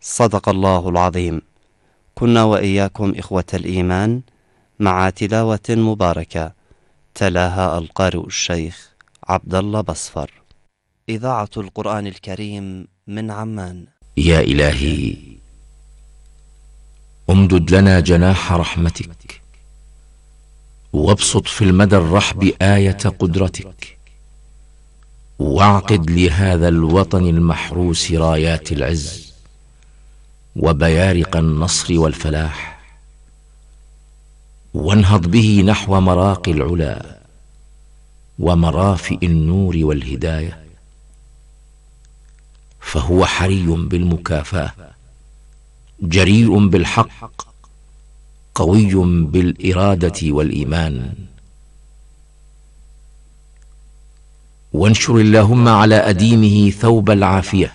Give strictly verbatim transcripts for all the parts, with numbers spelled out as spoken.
صدق الله العظيم. كنا وإياكم إخوة الإيمان مع تلاوة مباركة تلاها القارئ الشيخ عبد الله بصفر. إذاعة القرآن الكريم من عمان. يا إلهي، امدد لنا جناح رحمتك، وابسط في المدى الرحب آية قدرتك، واعقد لهذا الوطن المحروس رايات العز وبيارق النصر والفلاح، وانهض به نحو مراقي العلا ومرافئ النور والهداية، فهو حري بالمكافأة، جريء بالحق، قوي بالإرادة والإيمان. وانشر اللهم على أديمه ثوب العافية،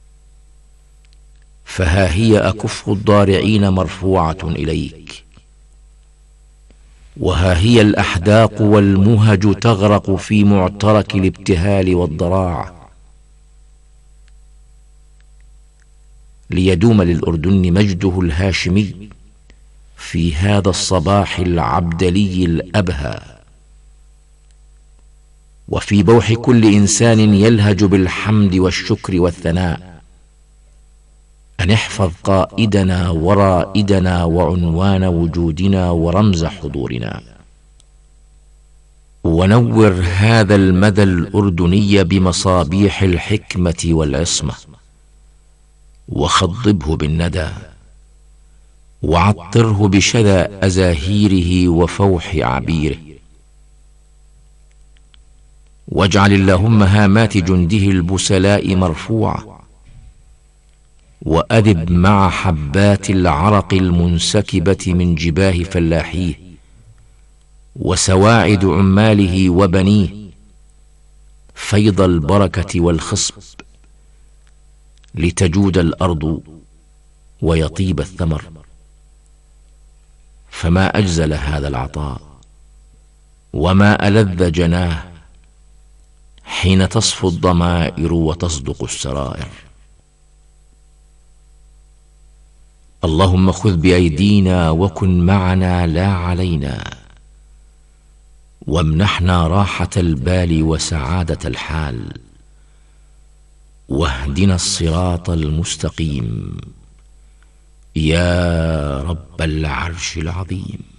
فها هي أكف الضارعين مرفوعة إليك، وها هي الأحداق والمهج تغرق في معترك الابتهال والضراع، ليدوم للأردن مجده الهاشمي في هذا الصباح العبدلي الأبهى، وفي بوح كل إنسان يلهج بالحمد والشكر والثناء، أن احفظ قائدنا ورائدنا وعنوان وجودنا ورمز حضورنا، ونور هذا المدى الأردني بمصابيح الحكمة والعصمة، وخضبه بالندى، وعطره بشذا أزاهيره وفوح عبيره، واجعل اللهم هامات جنده البسلاء مرفوعة، وأذب مع حبات العرق المنسكبة من جباه فلاحيه وسواعد عماله وبنيه فيض البركة والخصب، لتجود الأرض ويطيب الثمر. فما أجزل هذا العطاء، وما ألذ جناه، حين تصفو الضمائر وتصدق السرائر. اللهم خذ بأيدينا وكن معنا لا علينا، وامنحنا راحة البال وسعادة الحال، واهدنا الصراط المستقيم يا رب العرش العظيم.